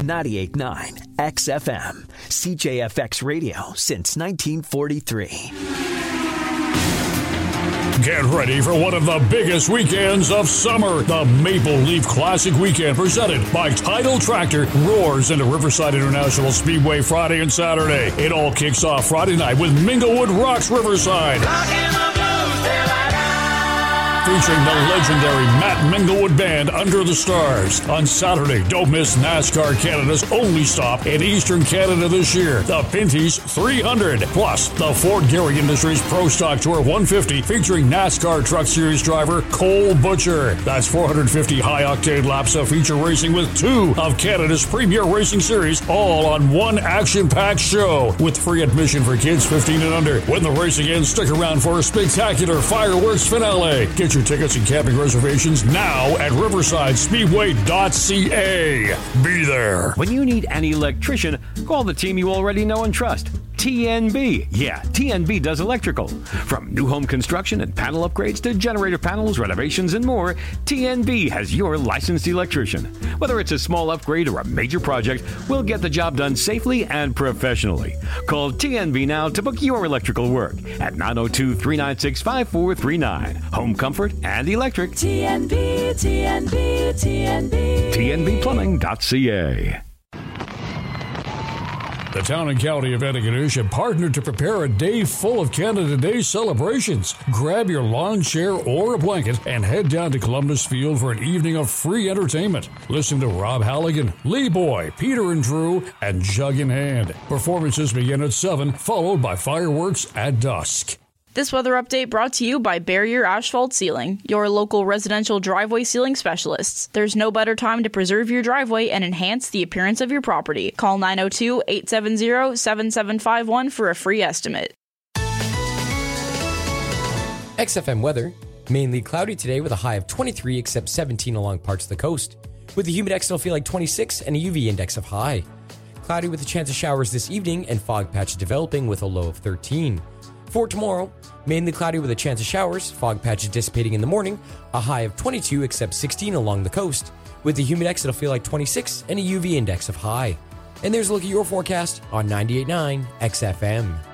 98.9 XFM, CJFX Radio since 1943. Get ready for one of the biggest weekends of summer. The Maple Leaf Classic Weekend, presented by Tidal Tractor, roars into Riverside International Speedway Friday and Saturday. It all kicks off Friday night with Minglewood Rocks Riverside, featuring the legendary Matt Minglewood Band, Under the Stars. On Saturday, don't miss NASCAR Canada's only stop in Eastern Canada this year, the Pinty's 300. Plus, the Ford Gehry Industries Pro Stock Tour 150, featuring NASCAR Truck Series driver Cole Butcher. That's 450 high-octane laps of feature racing with two of Canada's premier racing series, all on one action-packed show, with free admission for kids 15 and under. When the racing ends, stick around for a spectacular fireworks finale. Get your tickets and camping reservations now at riversideSpeedway.ca. Be there. When you need an electrician, call the team you already know and trust. TNB. Yeah, TNB does electrical. From new home construction and panel upgrades to generator panels, renovations, and more, TNB has your licensed electrician. Whether it's a small upgrade or a major project, we'll get the job done safely and professionally. Call TNB now to book your electrical work at 902-396-5439. Home comfort and electric. TNB, TNB, TNB. TNBplumbing.ca. The town and county of Antigonish have partnered to prepare a day full of Canada Day celebrations. Grab your lawn chair or a blanket and head down to Columbus Field for an evening of free entertainment. Listen to Rob Halligan, Lee Boy, Peter and Drew, and Jug in Hand. Performances begin at 7, followed by fireworks at dusk. This weather update brought to you by Barrier Asphalt Sealing, your local residential driveway sealing specialists. There's no better time to preserve your driveway and enhance the appearance of your property. Call 902-870-7751 for a free estimate. XFM weather. Mainly cloudy today with a high of 23 except 17 along parts of the coast. With a humid X, it'll feel like 26 and a UV index of high. Cloudy with a chance of showers this evening and fog patches developing with a low of 13. For tomorrow, mainly cloudy with a chance of showers, fog patches dissipating in the morning, a high of 22 except 16 along the coast. With the humid X, it'll feel like 26 and a UV index of high. And there's a look at your forecast on 98.9 XFM.